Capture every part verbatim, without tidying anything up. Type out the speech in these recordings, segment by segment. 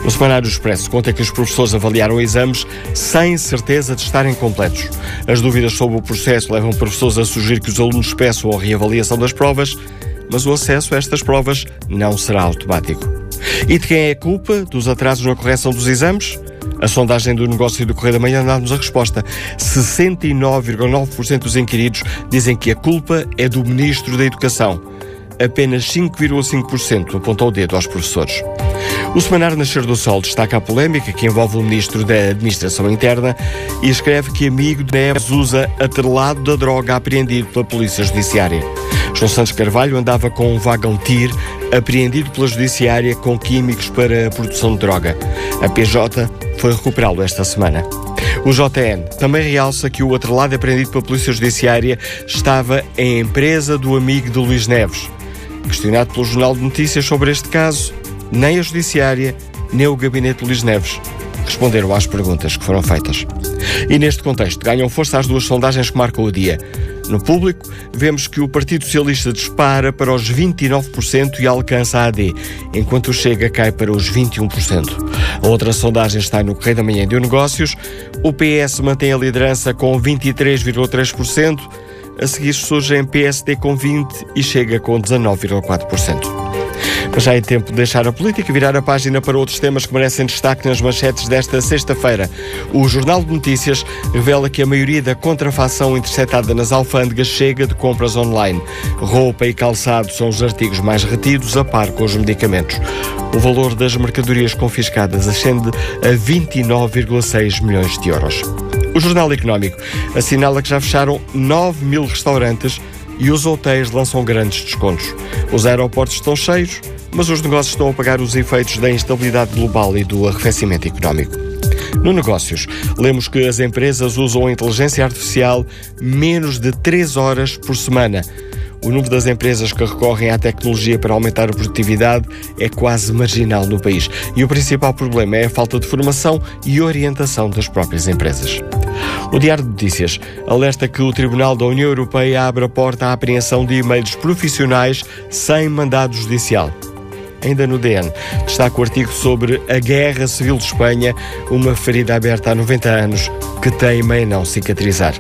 O Semanário Expresso conta que os professores avaliaram exames sem certeza de estarem completos. As dúvidas sobre o processo levam professores a sugerir que os alunos peçam a reavaliação das provas, mas o acesso a estas provas não será automático. E de quem é a culpa dos atrasos na correção dos exames? A sondagem do Negócio do Correio da Manhã dá-nos a resposta. sessenta e nove vírgula nove por cento dos inquiridos dizem que a culpa é do Ministro da Educação. Apenas cinco vírgula cinco por cento apontou o dedo aos professores. O Semanário Nascer do Sol destaca a polémica que envolve o Ministro da Administração Interna e escreve que amigo de Neves usa atrelado da droga apreendido pela Polícia Judiciária. João Santos Carvalho andava com um vagão tir apreendido pela Judiciária com químicos para a produção de droga. A P J foi recuperá-lo esta semana. O J N também realça que o atrelado apreendido pela Polícia Judiciária estava em empresa do amigo de Luís Neves. Questionado pelo Jornal de Notícias sobre este caso, nem a Judiciária, nem o gabinete de Luís Neves responderam às perguntas que foram feitas. E neste contexto ganham força as duas sondagens que marcam o dia. No Público, vemos que o Partido Socialista dispara para os vinte e nove por cento e alcança a AD, enquanto o Chega cai para os vinte e um por cento. A outra sondagem está no Correio da Manhã de Negócios. O P S mantém a liderança com vinte e três vírgula três por cento. A seguir surgem P S D com vinte por cento e Chega com dezanove vírgula quatro por cento. Mas já é tempo de deixar a política e virar a página para outros temas que merecem destaque nas manchetes desta sexta-feira. O Jornal de Notícias revela que a maioria da contrafação interceptada nas alfândegas chega de compras online. Roupa e calçado são os artigos mais retidos, a par com os medicamentos. O valor das mercadorias confiscadas ascende a vinte e nove vírgula seis milhões de euros. O Jornal Económico assinala que já fecharam nove mil restaurantes e os hotéis lançam grandes descontos. Os aeroportos estão cheios, mas os negócios estão a pagar os efeitos da instabilidade global e do arrefecimento económico. No Negócios, lemos que as empresas usam a inteligência artificial menos de três horas por semana. O número das empresas que recorrem à tecnologia para aumentar a produtividade é quase marginal no país. E o principal problema é a falta de formação e orientação das próprias empresas. O Diário de Notícias alerta que o Tribunal da União Europeia abre a porta à apreensão de e-mails profissionais sem mandado judicial. Ainda no D N, destaca o artigo sobre a Guerra Civil de Espanha, uma ferida aberta há noventa anos que teima em não cicatrizar.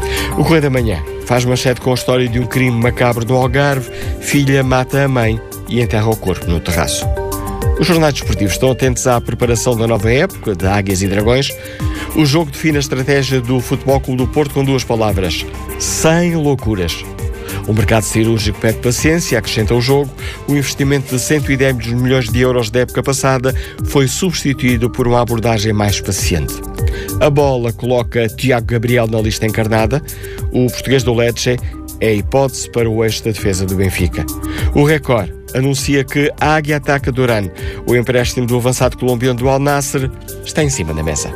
O Correio da Manhã faz manchete com a história de um crime macabro no Algarve. Filha mata a mãe e enterra o corpo no terraço. Os jornais desportivos estão atentos à preparação da nova época de Águias e Dragões. O jogo define a estratégia do Futebol Clube do Porto com duas palavras: sem loucuras. O mercado cirúrgico pede paciência, acrescenta o jogo. O investimento de cento e dez milhões de euros da época passada foi substituído por uma abordagem mais paciente. A Bola coloca Tiago Gabriel na lista encarnada. O português do Lecce é a hipótese para o eixo da defesa do Benfica. O Record anuncia que a Águia ataca Duran. O empréstimo do avançado colombiano do Al Nassr está em cima da mesa.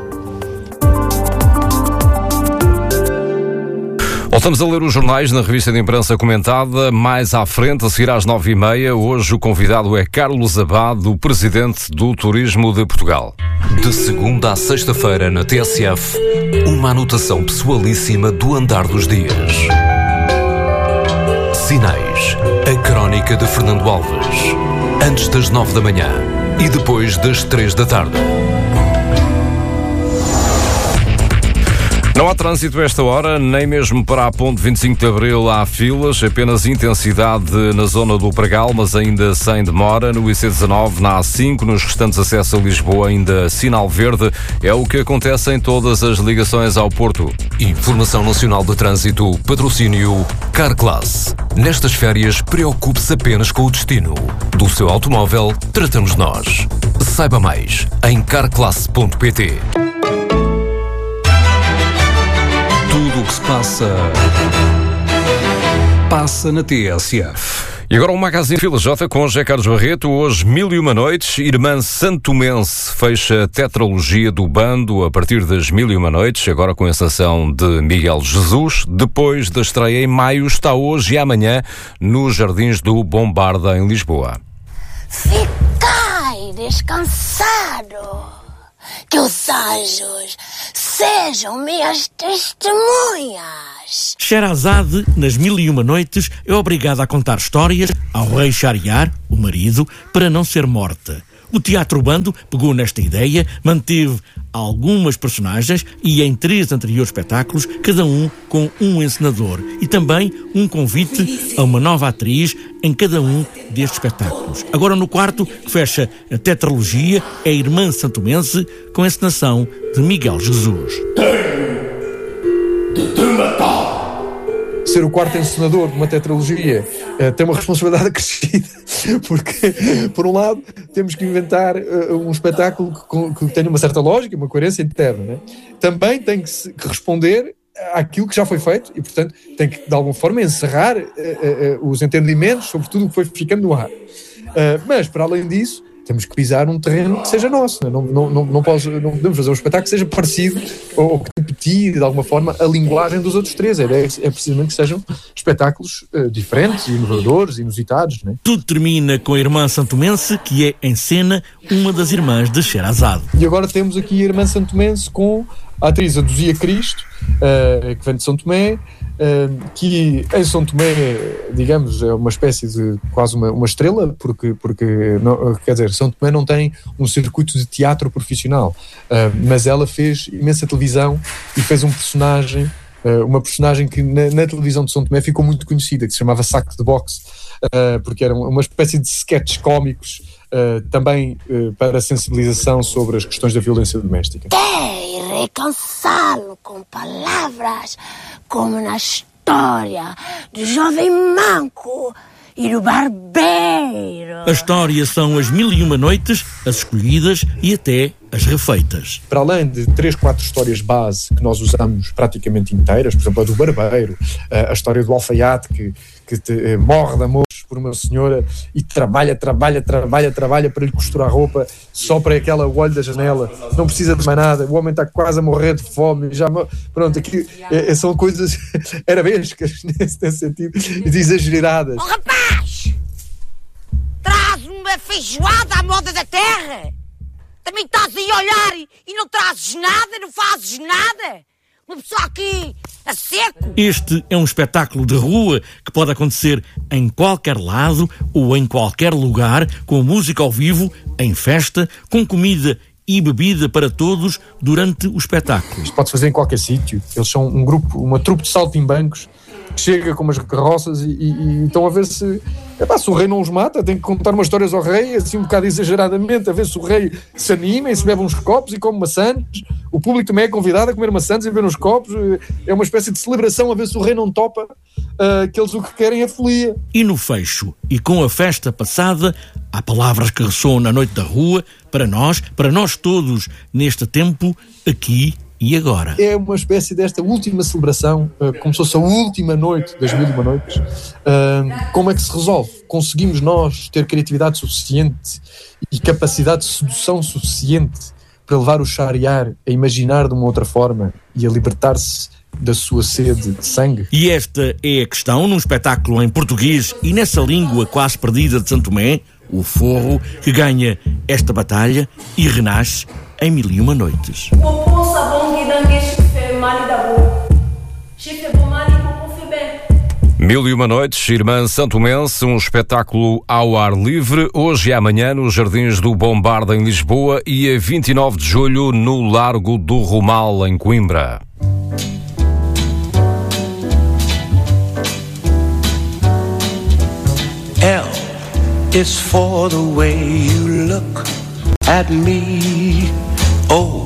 Voltamos a ler os jornais na revista de imprensa comentada. Mais à frente, a seguir às nove e meia, hoje o convidado é Carlos Abado, presidente do Turismo de Portugal. De segunda à sexta-feira na T S F, uma anotação pessoalíssima do andar dos dias. Sinais, a crónica de Fernando Alves. Antes das nove da manhã e depois das três da tarde. Não há trânsito a esta hora, nem mesmo para a ponte vinte e cinco de Abril há filas, apenas intensidade na zona do Pragal, mas ainda sem demora. No I C dezanove, na A cinco, nos restantes acessos a Lisboa, ainda sinal verde. É o que acontece em todas as ligações ao Porto. Informação Nacional de Trânsito, patrocínio Carclass. Nestas férias, preocupe-se apenas com o destino. Do seu automóvel, tratamos nós. Saiba mais em carclass ponto pt. Tudo o que se passa, passa na T S F. E agora um magazine Fila J com José Carlos Barreto. Hoje, Mil e Uma Noites. Irmã Santomense fecha a tetralogia do bando a partir das Mil e Uma Noites, agora com a encenação de Miguel Jesus. Depois da estreia em maio, está hoje e amanhã nos Jardins do Bombarda, em Lisboa. Ficai descansado, que os anjos sejam minhas testemunhas. Sherazade, nas Mil e Uma Noites, é obrigada a contar histórias ao rei Shahriar, o marido, para não ser morta. O Teatro Bando pegou nesta ideia, manteve algumas personagens e em três anteriores espetáculos, cada um com um encenador e também um convite a uma nova atriz em cada um destes espetáculos. Agora no quarto, que fecha a tetralogia, é a Irmã Santomense com a encenação de Miguel Jesus. De te matar. Ser o quarto encenador de uma tetralogia uh, tem uma responsabilidade acrescida, porque, por um lado, temos que inventar uh, um espetáculo que, com, que tenha uma certa lógica, uma coerência interna, né? Também tem que, se, que responder àquilo que já foi feito e, portanto, tem que, de alguma forma, encerrar uh, uh, uh, os entendimentos sobre tudo o que foi ficando no ar. Uh, mas, para além disso, temos que pisar um terreno que seja nosso. Não, não, não, não, pode, não podemos fazer um espetáculo que seja parecido ou, ou que repetir, de alguma forma, a linguagem dos outros três. É, é precisamente que sejam espetáculos uh, diferentes, inovadores, inusitados. Né? Tudo termina com a Irmã Santomense, que é, em cena, uma das irmãs de Sherazade. E agora temos aqui a Irmã Santomense com a atriz Aduzia Cristo, uh, que vem de São Tomé, uh, que em São Tomé, digamos, é uma espécie de quase uma, uma estrela, porque, porque não, quer dizer, São Tomé não tem um circuito de teatro profissional, uh, mas ela fez imensa televisão e fez um personagem, uh, uma personagem que na, na televisão de São Tomé ficou muito conhecida, que se chamava Saco de Boxe, uh, porque era uma espécie de sketches cómicos, Uh, também uh, para sensibilização sobre as questões da violência doméstica. Te reconcalo com palavras como na história do jovem manco e do barbeiro. A história são as mil e uma noites, as escolhidas e até as refeitas. Para além de três, quatro histórias base que nós usamos praticamente inteiras, por exemplo a do barbeiro, a história do alfaiate que, que te, morre de amor por uma senhora e trabalha, trabalha, trabalha, trabalha para lhe costurar a roupa só para aquela olho da janela, não precisa de mais nada, o homem está quase a morrer de fome, já, pronto, aqui é, são coisas arabescas nesse, nesse sentido, exageradas. Oh rapaz, traz uma feijoada à moda da terra, também estás aí a olhar e, e não trazes nada, não fazes nada, uma pessoa aqui a seco. Este é um espetáculo de rua que pode acontecer em qualquer lado ou em qualquer lugar, com música ao vivo, em festa, com comida e bebida para todos durante o espetáculo. Isto pode-se fazer em qualquer sítio. Eles são um grupo, uma trupe de saltimbancos que chega com umas carroças e, e, e estão a ver se... Epá, se o rei não os mata, tem que contar umas histórias ao rei, assim um bocado exageradamente, a ver se o rei se anima e se bebe uns copos e come maçãs. O público também é convidado a comer maçãs e beber uns copos. É uma espécie de celebração a ver se o rei não topa, uh, que eles o que querem é folia. E no fecho, e com a festa passada, há palavras que ressoam na noite da rua, para nós, para nós todos, neste tempo, aqui e agora. É uma espécie desta última celebração, uh, como se fosse a última noite das mil e uma noites. Uh, como é que se resolve? Conseguimos nós ter criatividade suficiente e capacidade de sedução suficiente para levar o Shahriar a imaginar de uma outra forma e a libertar-se da sua sede de sangue? E esta é a questão num espetáculo em português e nessa língua quase perdida de São Tomé, o Forro, que ganha esta batalha e renasce em Mil e Uma Noites. Mil e Uma Noites, Irmã Santomense, um espetáculo ao ar livre, hoje e amanhã nos Jardins do Bombarda em Lisboa e a vinte e nove de julho no Largo do Romal em Coimbra. L is for the way you look at me. O